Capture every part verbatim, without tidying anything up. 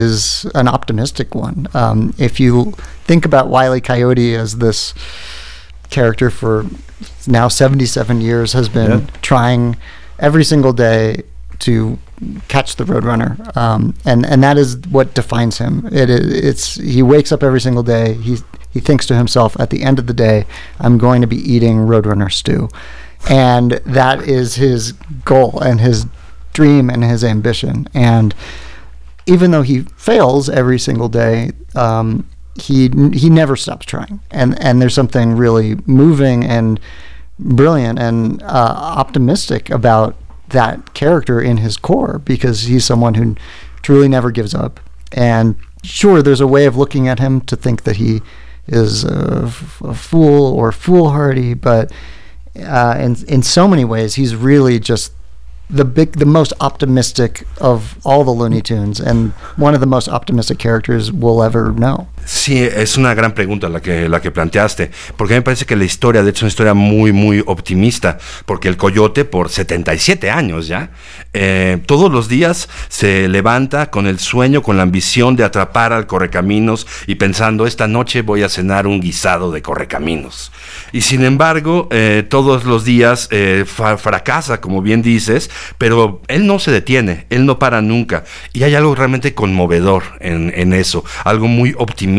is an optimistic one. Um, if you think about Wile E. Coyote as this character for now seventy-seven years, has been yeah. trying every single day to catch the Roadrunner, um, and and that is what defines him. It it's he wakes up every single day. He he thinks to himself, at the end of the day, I'm going to be eating Roadrunner stew, and that is his goal and his dream and his ambition. And even though he fails every single day, um, he he never stops trying. And and there's something really moving and brilliant and uh, optimistic about that character in his core, because he's someone who truly never gives up. And sure, there's a way of looking at him to think that he is a, a fool or foolhardy, but uh, in in so many ways, he's really just the big, the most optimistic of all the Looney Tunes, and one of the most optimistic characters we'll ever know. Sí, es una gran pregunta la que, la que planteaste, porque a mí me parece que la historia, de hecho, es una historia muy, muy optimista, porque el Coyote, por setenta y siete años ya, eh, todos los días se levanta con el sueño, con la ambición de atrapar al Correcaminos y pensando, esta noche voy a cenar un guisado de Correcaminos. Y sin embargo, eh, todos los días eh, fa- fracasa, como bien dices, pero él no se detiene, él no para nunca. Y hay algo realmente conmovedor en, en eso, algo muy optimista.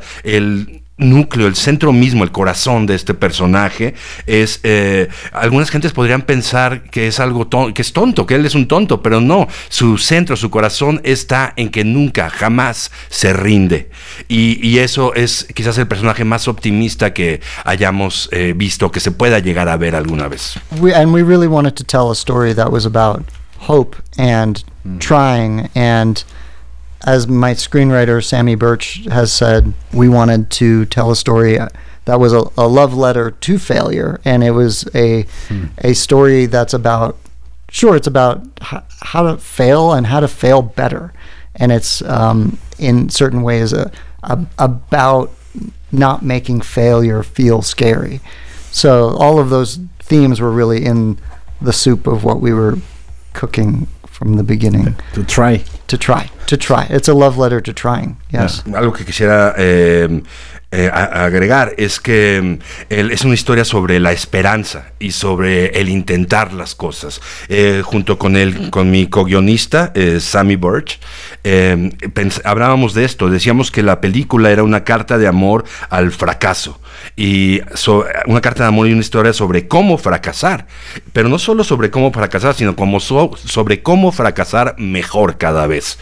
El núcleo, el centro mismo, el corazón de este personaje es, eh, algunas gentes podrían pensar que es algo ton- que es tonto, que él es un tonto, pero no, su centro, su corazón está en que nunca, jamás se rinde, y, y eso es quizás el personaje más optimista que hayamos eh, visto, que se pueda llegar a ver alguna vez. We, and we really wanted to tell a story that was about hope and mm. trying, and as my screenwriter, Sammy Birch, has said, we wanted to tell a story that was a, a love letter to failure. And it was a hmm. a story that's about, sure, it's about h- how to fail and how to fail better. And it's, um, in certain ways, a, a, about not making failure feel scary. So all of those themes were really in the soup of what we were cooking from the beginning. To try. To try. To try. It's a love letter to trying. Yes. Yeah. Algo que quisiera eh, eh, a- agregar es que eh, es una historia sobre la esperanza y sobre el intentar las cosas. Eh, junto con el, con mi co-guionista, eh, Sammy Birch, eh, pens- hablábamos de esto. Decíamos que la película era una carta de amor al fracaso. Y so, una carta de amor y una historia sobre cómo fracasar, pero no solo sobre cómo fracasar, sino como so, sobre cómo fracasar mejor cada vez.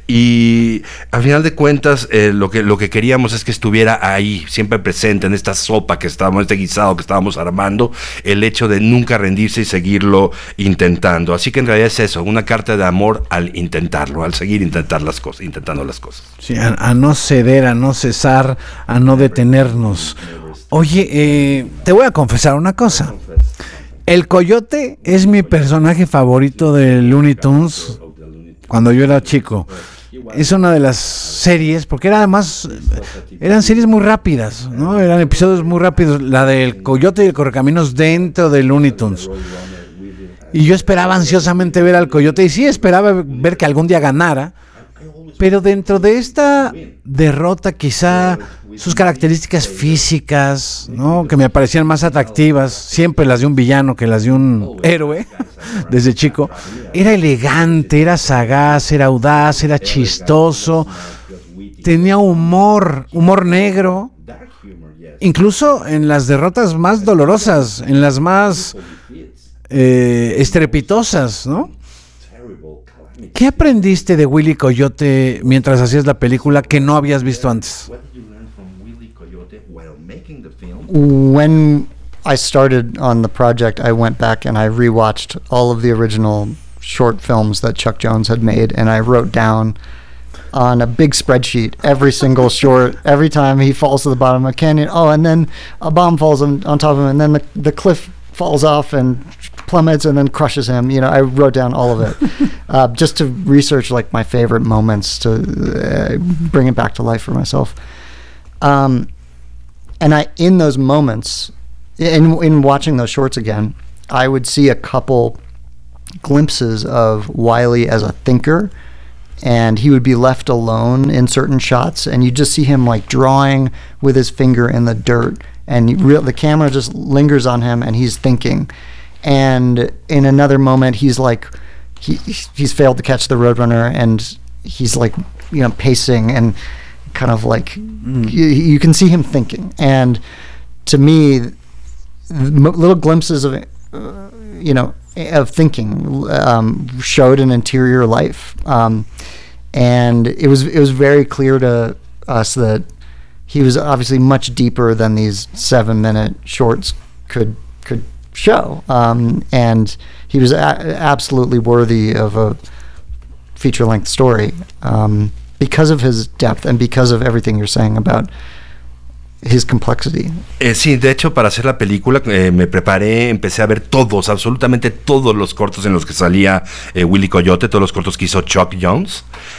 Y al final de cuentas, eh, lo que lo que queríamos es que estuviera ahí, siempre presente en esta sopa que estábamos, este guisado que estábamos armando, el hecho de nunca rendirse y seguirlo intentando. Así que en realidad es eso, una carta de amor al intentarlo, al seguir intentar las cosas, intentando las cosas. Sí, a, a no ceder, a no cesar, a no detenernos. Oye, eh, te voy a confesar una cosa. El Coyote es mi personaje favorito de Looney Tunes cuando yo era chico. Es una de las series, porque era además, eran series muy rápidas, ¿no? Eran episodios muy rápidos. La del Coyote y el Correcaminos dentro de Looney Tunes. Y yo esperaba ansiosamente ver al Coyote, y sí esperaba ver que algún día ganara. Pero dentro de esta derrota, quizá sus características físicas, ¿no?, que me parecían más atractivas, siempre las de un villano que las de un héroe, desde chico, era elegante, era sagaz, era audaz, era chistoso, tenía humor, humor negro, incluso en las derrotas más dolorosas, en las más eh, estrepitosas, ¿no? ¿Qué aprendiste de Wile E. Coyote mientras hacías la película que no habías visto antes? When I started on the project, I went back and I rewatched all of the original short films that Chuck Jones had made, and I wrote down on a big spreadsheet every single short, every time he falls to the bottom of a canyon, oh, and then a bomb falls on, on top of him, and then the, the cliff falls off and plummets and then crushes him. You know, I wrote down all of it uh, just to research like my favorite moments to uh, bring it back to life for myself. Um, and I, in those moments, in in watching those shorts again, I would see a couple glimpses of Wile E. as a thinker and he would be left alone in certain shots, and you just see him like drawing with his finger in the dirt, and you real, the camera just lingers on him, and he's thinking. And in another moment, he's like, he he's failed to catch the Roadrunner, and he's like, you know, pacing and kind of like, mm. you, you can see him thinking. And to me, little glimpses of, uh, you know, of thinking um, showed an interior life, um, and it was it was very clear to us that he was obviously much deeper than these seven minute shorts could could show, um, and he was a- absolutely worthy of a feature length story, um, because of his depth and because of everything you're saying about his complexity. Eh, sí, de hecho, para hacer la película eh, me preparé, empecé a ver todos, absolutamente todos los cortos en los que salía eh, Willy Coyote, todos los cortos que hizo Chuck Jones,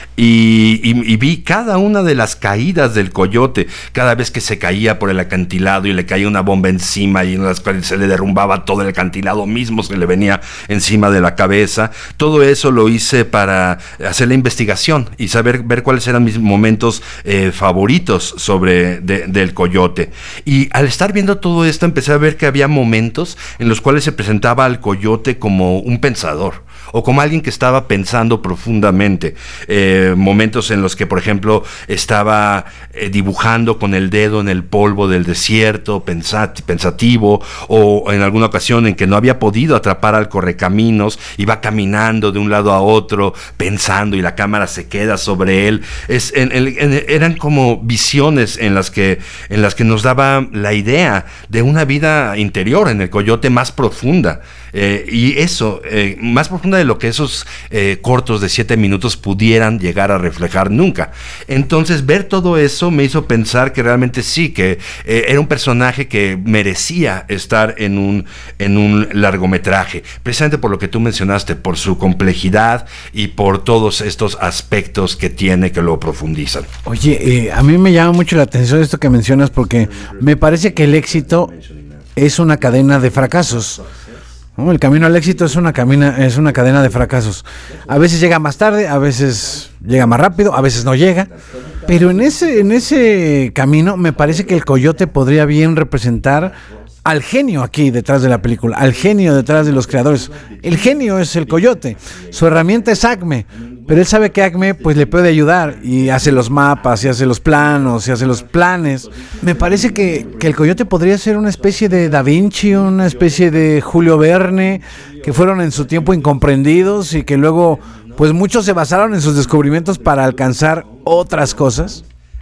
y, y, y vi cada una de las caídas del coyote, cada vez que se caía por el acantilado y le caía una bomba encima y en las cuales se le derrumbaba todo el acantilado mismo, se le venía encima de la cabeza. Todo eso lo hice para hacer la investigación y saber ver cuáles eran mis momentos eh, favoritos sobre de, del coyote. Y al estar viendo todo esto empecé a ver que había momentos en los cuales se presentaba al coyote como un pensador o como alguien que estaba pensando profundamente. Eh, momentos en los que, por ejemplo, estaba eh, dibujando con el dedo en el polvo del desierto, pensat- pensativo, o en alguna ocasión en que no había podido atrapar al correcaminos, iba caminando de un lado a otro, pensando, y la cámara se queda sobre él. Es, en, en, en, eran como visiones en las que, en las que nos daba la idea de una vida interior en el coyote más profunda. Eh, y eso, eh, más profunda de lo que esos eh, cortos de siete minutos pudieran llegar a reflejar nunca. Entonces, ver todo eso me hizo pensar que realmente sí, que eh, era un personaje que merecía estar en un, en un largometraje, precisamente por lo que tú mencionaste, por su complejidad y por todos estos aspectos que tiene que lo profundizan. Oye, eh, a mí me llama mucho la atención esto que mencionas, porque me parece que el éxito es una cadena de fracasos. ¿No? El camino al éxito es una, camina, es una cadena de fracasos. A veces llega más tarde, a veces llega más rápido, a veces no llega. Pero en ese, en ese camino me parece que el coyote podría bien representar al genio aquí detrás de la película, al genio detrás de los creadores. El genio es el coyote, su herramienta es Acme, pero él sabe que Acme pues le puede ayudar y hace los mapas, y hace los planos, y hace los planes. Me parece que, que el coyote podría ser una especie de Da Vinci, una especie de Julio Verne, que fueron en su tiempo incomprendidos y que luego pues muchos se basaron en sus descubrimientos para alcanzar otras cosas.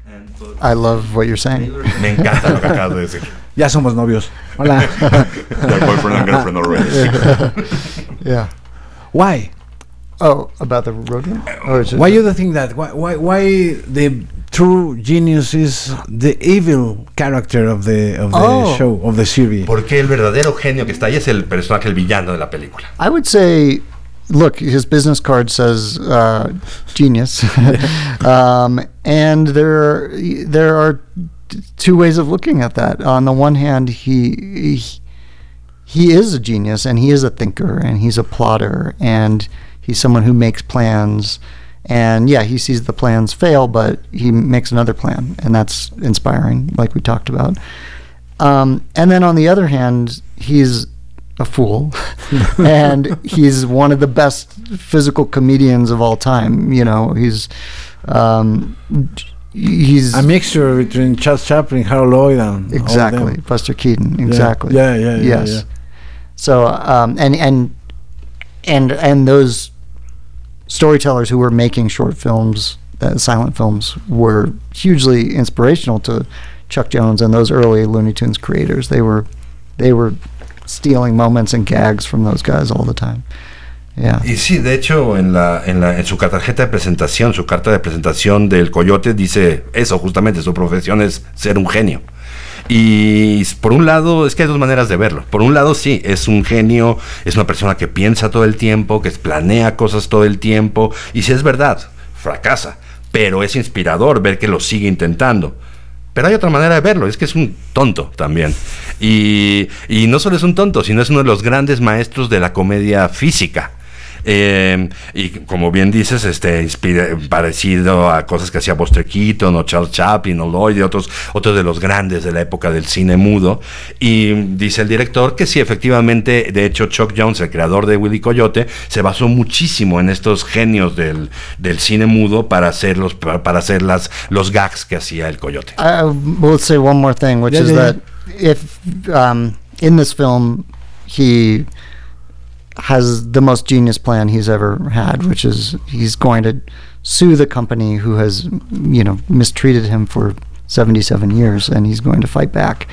I love what you're saying. Me encanta lo que acabas de decir. Ya somos novios. Hola. They're boyfriend and girlfriend already. Yeah. Why? Oh, about the Roadrunner? Or is it- Why you think that? Why, why, why the true genius is the evil character of the of the Oh. show, of the series? Porque el verdadero genio que está ahí es el personaje, el villano de la película. I would say, look, his business card says uh, genius, um, and there there are t- two ways of looking at that. On the one hand, he, he he is a genius, and he is a thinker, and he's a plotter, and he's someone who makes plans. And yeah, he sees the plans fail, but he makes another plan, and that's inspiring, like we talked about. Um, and then on the other hand, he's a fool, and he's one of the best physical comedians of all time. You know, he's um, he's A mixture between Charles Chaplin, Harold Lloyd, and all of exactly them. Buster Keaton. Exactly. Yeah, yeah, yeah. Yes. yeah. So um, and and and and those storytellers who were making short films, uh, silent films, were hugely inspirational to Chuck Jones and those early Looney Tunes creators. They were they were stealing moments and gags from those guys all the time. Yeah. Y sí, de hecho, en la, en la, en su tarjeta de presentación, su carta de presentación del Coyote dice eso, justamente, su profesión es ser un genio. Y por un lado, es que hay dos maneras de verlo. Por un lado, sí, es un genio, es una persona que piensa todo el tiempo, que planea cosas todo el tiempo, y si es verdad, fracasa, pero es inspirador ver que lo sigue intentando. Pero hay otra manera de verlo, es que es un tonto también. Y, y no solo es un tonto, sino es uno de los grandes maestros de la comedia física. Eh, y como bien dices, este, inspira, parecido a cosas que hacía Buster Keaton o Charles Chaplin o Lloyd y otros, otros de los grandes de la época del cine mudo. Y dice el director que sí, efectivamente, de hecho Chuck Jones, el creador de Wile Coyote, se basó muchísimo en estos genios del, del cine mudo para hacer los, para, para hacer las, los gags que hacía el coyote. I will say one more thing, which Yeah, is yeah, that if um, in this film he has the most genius plan he's ever had, which is he's going to sue the company who has, you know, mistreated him for seventy-seven years, and he's going to fight back.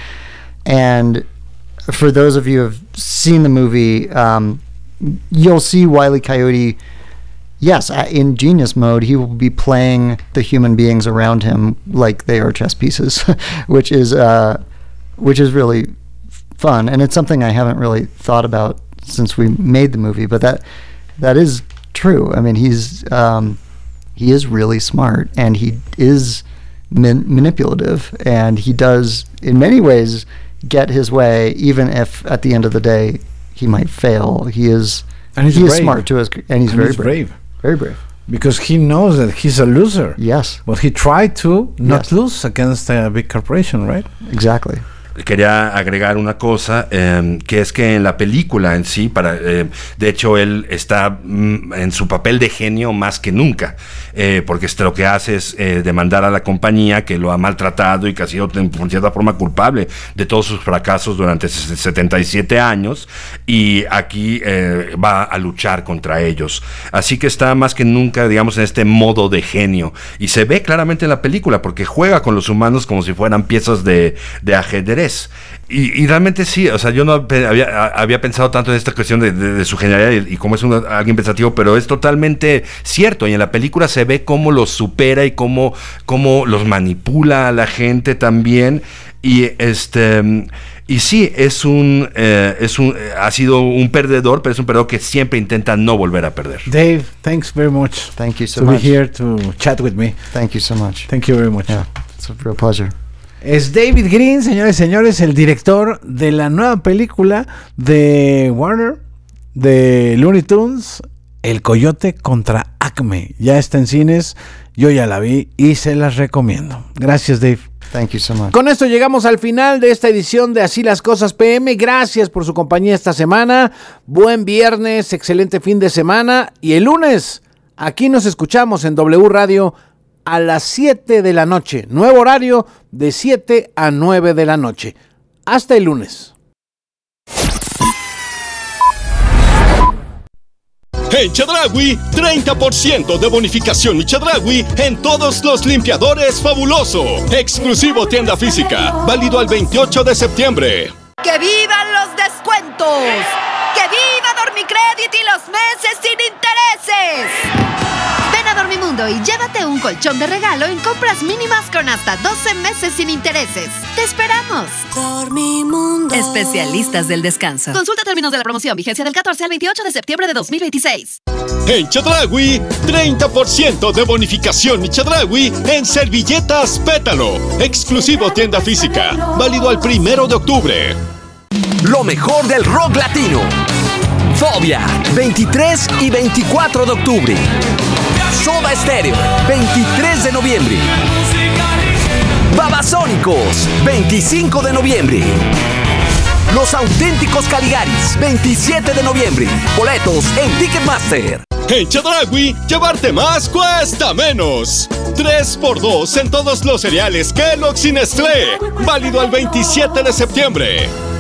And for those of you who have seen the movie, um, you'll see Wile E. Coyote, yes, in genius mode, he will be playing the human beings around him like they are chess pieces, which is uh, which is really fun, and it's something I haven't really thought about since we made the movie, but that that is true. I mean, he's um, he is really smart, and he is man- manipulative, and he does, in many ways, get his way, even if at the end of the day he might fail. He is And he's he is brave. smart to his, and he's And very he's brave. brave. Very brave. Because he knows that he's a loser. Yes, But he tried to not Yes. lose against a big corporation, right? exactly. Quería agregar una cosa, eh, que es que en la película en sí, para, eh, de hecho él está mm, en su papel de genio más que nunca, eh, porque este, lo que hace es eh, demandar a la compañía que lo ha maltratado y que ha sido en cierta forma culpable de todos sus fracasos durante setenta y siete años, y aquí eh, va a luchar contra ellos. Así que está más que nunca, digamos, en este modo de genio, y se ve claramente en la película porque juega con los humanos como si fueran piezas de, de ajedrez. Y, y realmente sí, o sea, yo no había, había pensado tanto en esta cuestión de, de, de su genialidad y, y cómo es un, alguien pensativo, pero es totalmente cierto, y en la película se ve cómo los supera y cómo, cómo los manipula a la gente también, y este... Y sí, es un, eh, es un, eh, ha sido un perdedor, pero es un perdedor que siempre intenta no volver a perder. Dave, thanks very much. Thank you so to much. be here to chat with me. Thank you so much. Thank you very much. Yeah, it's a real pleasure. Es David Green, señores y señores, el director de la nueva película de Warner, de Looney Tunes, El Coyote contra Acme. Ya está en cines, yo ya la vi y se las recomiendo. Gracias, Dave. Thank you so much. Con esto llegamos al final de esta edición de Así las Cosas P M. Gracias por su compañía esta semana. Buen viernes, excelente fin de semana. Y el lunes, aquí nos escuchamos en W Radio a las siete de la noche. Nuevo horario de siete a nueve de la noche. Hasta el lunes. En Chedraui, treinta por ciento de bonificación y Chedraui en todos los limpiadores fabuloso. Exclusivo tienda física, válido al veintiocho de septiembre. ¡Que vivan los descuentos! ¡Que viva Dormicredit y los meses sin intereses! Ven a Dormimundo y llévate un colchón de regalo en compras mínimas con hasta doce meses sin intereses. ¡Te esperamos! Dormimundo. Especialistas del descanso. Consulta términos de la promoción. Vigencia del catorce al veintiocho de septiembre de dos mil veintiséis. En Chedraui, treinta por ciento de bonificación y Chedraui en servilletas Pétalo. Exclusivo tienda física, válido al primero de octubre. Lo mejor del rock latino. Fobia, veintitrés y veinticuatro de octubre. Soda Stereo, veintitrés de noviembre. Babasónicos, veinticinco de noviembre. Los Auténticos Caligaris, veintisiete de noviembre. Boletos en Ticketmaster. En Chedraui, llevarte más cuesta menos. tres por dos en todos los cereales Kellogg's y Nestlé. Válido al veintisiete de septiembre.